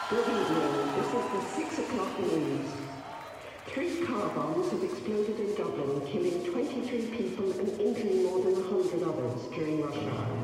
Good evening. This is the 6 o'clock news. 3 car bombs have exploded in Dublin, killing 23 people and injuring more than 100 others during rush hour.